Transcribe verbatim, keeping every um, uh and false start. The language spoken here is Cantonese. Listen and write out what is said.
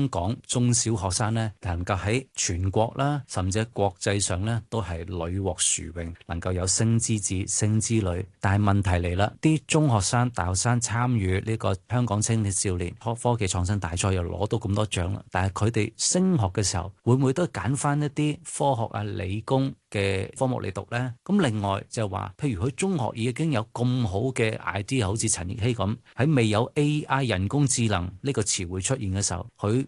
香港中小學生呢，能夠喺全國啦，甚至喺國際上呢，都係屢獲殊榮，能夠有星之子、星之女。但係問題嚟啦，啲中學生、大學生參與呢個香港青年少年科科技創新大賽，又攞到咁多獎啦。但係佢哋升學嘅時候，會唔會都揀翻一啲科學啊、理工嘅科目嚟讀呢？咁另外就係話，譬如佢中學已經有咁好嘅 idea，好似陳奕希咁，喺未有 A I 人工智能呢個詞彙出現嘅時候，佢